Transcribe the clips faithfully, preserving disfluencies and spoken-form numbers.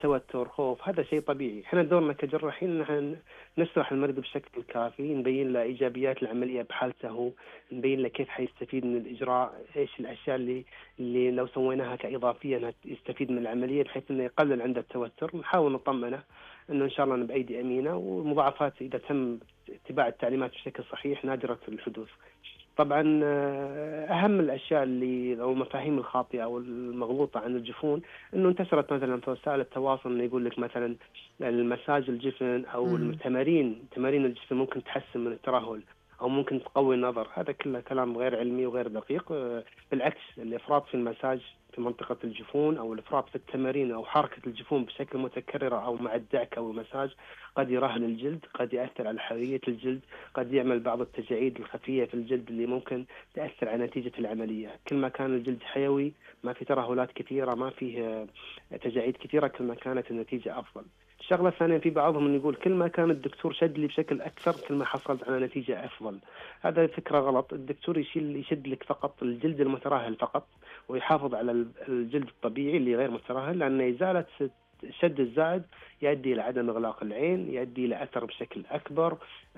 توتر، خوف، هذا شيء طبيعي. احنا دورنا كجراحين ان احنا نشرح المريض بشكل كافي، نبين له ايجابيات العمليه بحالته، نبين له كيف حيستفيد من الاجراء، ايش الاشياء اللي اللي لو سويناها كاضافيه انها يستفيد من العمليه بحيث انه يقلل عنده التوتر. نحاول نطمنه انه ان شاء الله بايدي امينه، والمضاعفات اذا تم اتباع التعليمات بشكل صحيح نادره الحدوث. طبعا أهم الأشياء اللي أو المفاهيم الخاطئة أو المغلوطة عن الجفون إنه انتشرت مثلا في وسائل التواصل، إنه يقول لك مثلا المساج الجفن أو مم. التمارين تمارين الجفن ممكن تحسن من الترهل أو ممكن تقوي النظر. هذا كله كلام غير علمي وغير دقيق. بالعكس، الإفراط في المساج في منطقة الجفون أو الإفراط في التمارين أو حركة الجفون بشكل متكرر أو مع الدعك أو المساج قد يرهل الجلد، قد يأثر على حيوية الجلد، قد يعمل بعض التجاعيد الخفية في الجلد اللي ممكن تأثر على نتيجة العملية. كل ما كان الجلد حيوي، ما في ترهلات كثيرة، ما فيه تجاعيد كثيرة، كل ما كانت النتيجة أفضل. الشغلة الثانية، في بعضهم يقول كل ما كان الدكتور شد لي بشكل أكثر كل ما حصلت على نتيجة أفضل. هذا فكرة غلط. الدكتور يشيل يشد لك فقط الجلد المترهل فقط، ويحافظ على الجلد الطبيعي اللي غير مترهل، لأن إزالة الشد الزائد يؤدي إلى عدم إغلاق العين، يؤدي إلى أثر بشكل أكبر،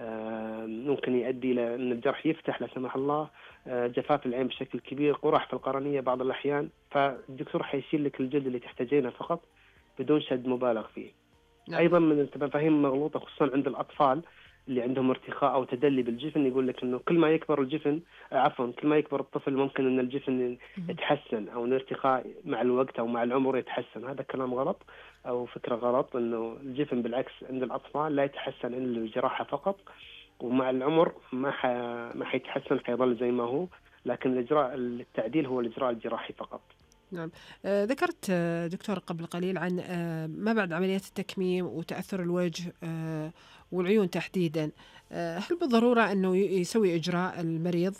ممكن يؤدي إلى أن الجرح يفتح لا سمح الله، جفاف العين بشكل كبير، قرح في القرنية بعض الأحيان. فالدكتور حيشيل لك الجلد اللي تحتاجينه فقط بدون شد مبالغ فيه. نعم. أيضا من المفاهيم المغلوطة خصوصا عند الأطفال اللي عندهم ارتخاء أو تدلي بالجفن، يقول لك إنه كل ما يكبر الجفن عفوا كل ما يكبر الطفل ممكن إن الجفن يتحسن أو الارتخاء مع الوقت أو مع العمر يتحسن. هذا كلام غلط أو فكرة غلط. إنه الجفن بالعكس عند الأطفال لا يتحسن إلا الجراحة فقط، ومع العمر ما ح... ما حيتحسن، حيظل زي ما هو، لكن الإجراء التعديل هو الإجراء الجراحي فقط. نعم. آه ذكرت آه دكتور قبل قليل عن آه ما بعد عمليات التكميم وتأثر الوجه آه والعيون تحديدا. آه هل بالضرورة أنه يسوي إجراء المريض؟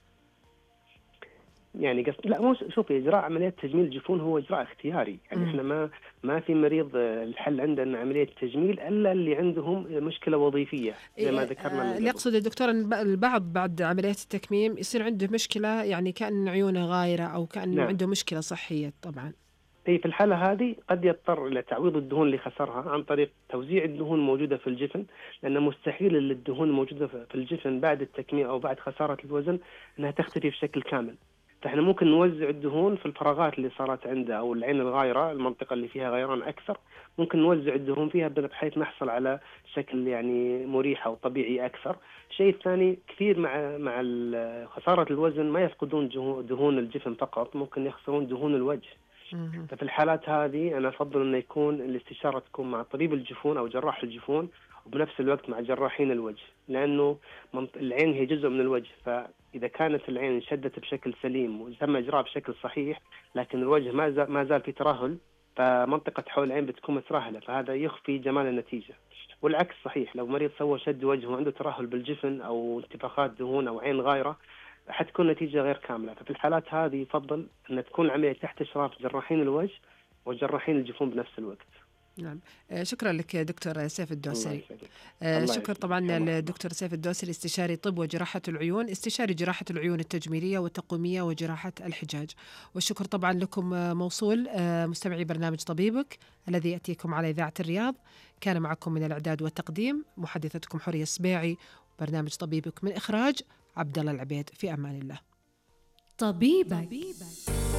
يعني قصد لا، مو شوفي، اجراء عمليه تجميل جفون هو اجراء اختياري. يعني مم. احنا ما ما في مريض الحل عندنا عمليه تجميل الا اللي عندهم مشكله وظيفيه زي ما ذكرنا من اللي قبل. يقصد الدكتور أن البعض بعد عمليات التكميم يصير عنده مشكلة، يعني كأن عيونه غايرة أو كأنه نعم. عنده مشكلة صحية. طبعا اي، في الحاله هذه قد يضطر الى تعويض الدهون اللي خسرها عن طريق توزيع الدهون الموجوده في الجفن، لانه مستحيل الدهون الموجوده في الجفن بعد التكميم او بعد خساره الوزن انها تختفي بشكل كامل. فاحنا ممكن نوزع الدهون في الفراغات اللي صارت عنده او العين الغايره، المنطقه اللي فيها غيران اكثر، ممكن نوزع الدهون فيها بحيث نحصل على شكل يعني مريح او طبيعي اكثر. الشيء الثاني، كثير مع مع خساره الوزن ما يفقدون دهون الجفن فقط، ممكن يخسرون دهون الوجه. مم. ففي الحالات هذه أنا أفضل أن يكون الاستشارة تكون مع طبيب الجفون أو جراح الجفون، وبنفس الوقت مع جراحين الوجه، لأنه العين هي جزء من الوجه. فإذا كانت العين شدت بشكل سليم وتم إجراء بشكل صحيح لكن الوجه ما زال ما زال في ترهل، فمنطقة حول العين بتكون مترهلة، فهذا يخفي جمال النتيجة. والعكس صحيح، لو مريض سوى شد وجه وعنده ترهل بالجفن أو انتفاخات دهون أو عين غايرة حتكون نتيجة غير كاملة. ففي الحالات هذه يفضل أن تكون العملية تحت إشراف جراحين الوجه وجراحين الجفون بنفس الوقت. نعم. آه شكرا لك دكتور سيف الدوسري. الله آه شكرا طبعا للدكتور سيف الدوسري، استشاري طب وجراحة العيون، استشاري جراحة العيون التجميلية والتقويمية وجراحة الحجاج. والشكر طبعا لكم موصول آه مستمعي برنامج طبيبك الذي يأتيكم على إذاعة الرياض. كان معكم من الإعداد والتقديم محدثتكم حورية السبيعي، برنامج طبيبك من إخراج عبد الله العبيد. في أمان الله. طبيبك.